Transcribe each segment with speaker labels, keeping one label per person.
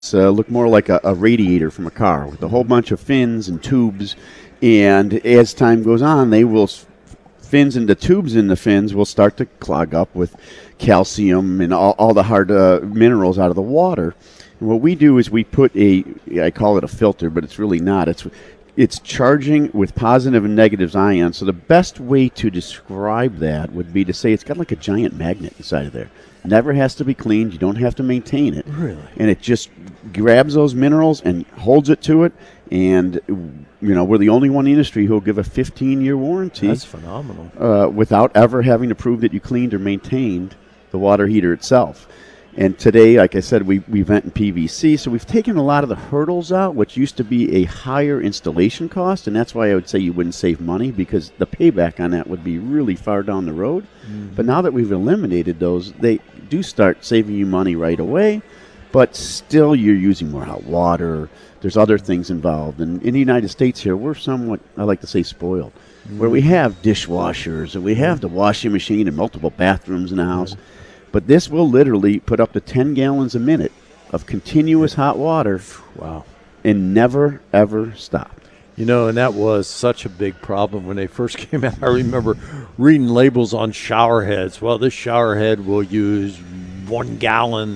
Speaker 1: look more like a radiator from a car with a whole bunch of fins and tubes. And as time goes on, fins and the tubes in the fins will start to clog up with calcium and all the hard minerals out of the water. And what we do is we put I call it a filter, but it's really not. It's charging with positive and negative ions. So the best way to describe that would be to say it's got like a giant magnet inside of there. Never has to be cleaned. You don't have to maintain it.
Speaker 2: Really?
Speaker 1: And it just grabs those minerals and holds it to it. And, we're the only one in the industry who will give a 15-year warranty.
Speaker 2: That's phenomenal.
Speaker 1: Without ever having to prove that you cleaned or maintained the water heater itself. And today, like I said, we vent in PVC, so we've taken a lot of the hurdles out, which used to be a higher installation cost, and that's why I would say you wouldn't save money, because the payback on that would be really far down the road. Mm-hmm. But now that we've eliminated those, they do start saving you money right away, but still you're using more hot water. There's other things involved. And in the United States here, we're somewhat, I like to say, spoiled, where we have dishwashers, and we have the washing machine and multiple bathrooms in the house. But this will literally put up to 10 gallons a minute of continuous hot water.
Speaker 2: Wow.
Speaker 1: And never, ever stop.
Speaker 2: And that was such a big problem when they first came out. I remember reading labels on shower heads. Well, this shower head will use 1 gallon,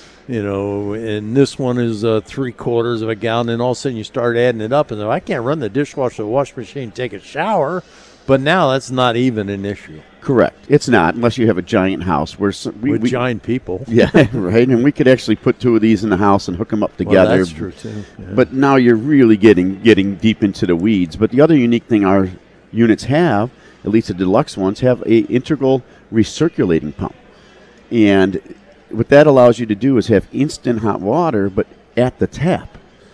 Speaker 2: and this one is 3/4 of a gallon. And all of a sudden you start adding it up. And I can't run the dishwasher, the wash machine, take a shower. But now that's not even an issue.
Speaker 1: Correct. It's not, unless you have a giant house
Speaker 2: with giant people.
Speaker 1: Yeah, right. And we could actually put 2 of these in the house and hook them up together.
Speaker 2: Well, that's true too. Yeah.
Speaker 1: But now you're really getting deep into the weeds. But the other unique thing our units have, at least the deluxe ones, have a integral recirculating pump. And what that allows you to do is have instant hot water, but at the tap.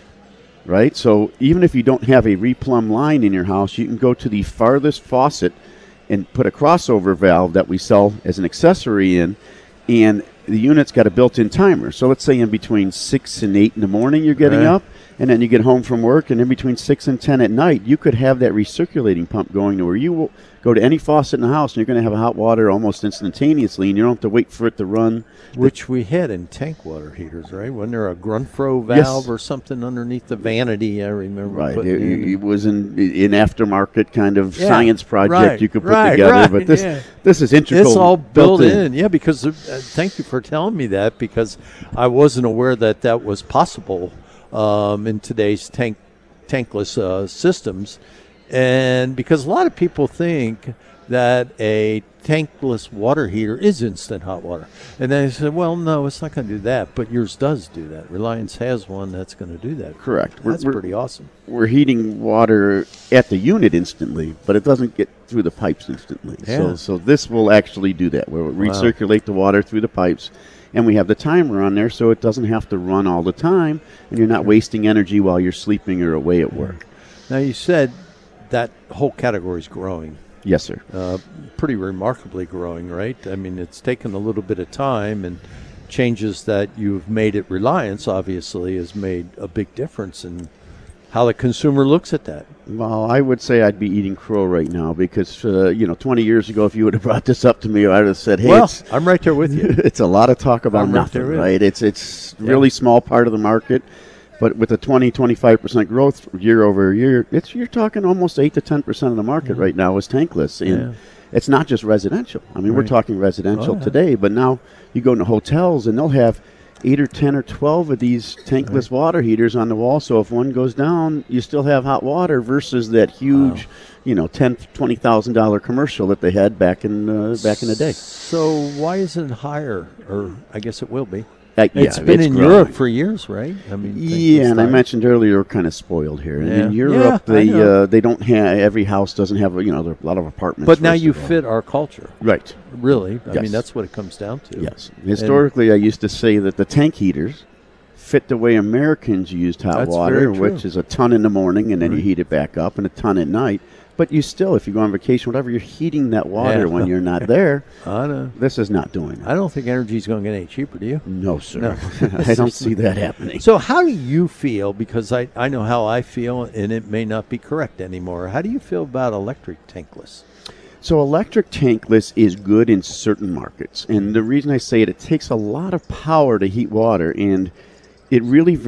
Speaker 1: Right? So even if you don't have a replumb line in your house, you can go to the farthest faucet and put a crossover valve that we sell as an accessory in, and the unit's got a built-in timer. So let's say in between 6 and 8 in the morning you're getting up, and then you get home from work, and in between 6 and 10 at night, you could have that recirculating pump going to where you will go to any faucet in the house, and you're going to have hot water almost instantaneously, and you don't have to wait for it to run.
Speaker 2: Which we had in tank water heaters, right? Wasn't there a Grunfro valve or something underneath the vanity? I remember.
Speaker 1: Right. It was an aftermarket kind of science project
Speaker 2: right,
Speaker 1: you could put together, but this is integral.
Speaker 2: It's all built in. Yeah, because thank you for telling me that, because I wasn't aware that was possible in today's tankless systems. And because a lot of people think that a tankless water heater is instant hot water. And then I said, well, no, it's not going to do that. But yours does do that. Reliance has one that's going to do that.
Speaker 1: Correct.
Speaker 2: That's pretty awesome.
Speaker 1: We're heating water at the unit instantly, but it doesn't get through the pipes instantly.
Speaker 2: Yeah.
Speaker 1: So this will actually do that. We'll recirculate the water through the pipes. And we have the timer on there so it doesn't have to run all the time, and you're not wasting energy while you're sleeping or away at work.
Speaker 2: Now, you said that whole category is growing.
Speaker 1: Yes, sir.
Speaker 2: Pretty remarkably growing, right? I mean, it's taken a little bit of time, and changes that you've made at Reliance obviously has made a big difference in how the consumer looks at that.
Speaker 1: Well, I would say I'd be eating crow right now because, 20 years ago, if you would have brought this up to me, I would have said, hey,
Speaker 2: I'm right there with you.
Speaker 1: It's a lot of talk about nothing, right? It's really small part of the market. But with a 20-25% growth year over year, you're talking almost 8 to 10% of the market right now is tankless. And it's not just residential. I mean, we're talking residential today, but now you go into hotels and they'll have 8 or 10 or 12 of these tankless water heaters on the wall. So if one goes down, you still have hot water versus that huge, $10,000, $20,000 commercial that they had back in the day.
Speaker 2: So why isn't it higher? Or I guess it will be.
Speaker 1: It's
Speaker 2: been in
Speaker 1: growing.
Speaker 2: Europe for years, right? I mean,
Speaker 1: and I mentioned earlier we're kind of spoiled here. And in Europe, they don't have, every house doesn't have, there are a lot of apartments.
Speaker 2: But now you fit our culture.
Speaker 1: Right.
Speaker 2: Really. I mean, that's what it comes down to.
Speaker 1: Yes. Historically, I used to say that the tank heaters fit the way Americans used hot water, which is a ton in the morning and then you heat it back up, and a ton at night. But you still, if you go on vacation, whatever, you're heating that water when you're not there.
Speaker 2: I know.
Speaker 1: This is not doing it.
Speaker 2: I don't think energy's going to get any cheaper, do you?
Speaker 1: No, sir. No. I don't see that happening.
Speaker 2: So how do you feel, because I know how I feel, and it may not be correct anymore. How do you feel about electric tankless?
Speaker 1: So electric tankless is good in certain markets. And the reason I say it takes a lot of power to heat water. And it really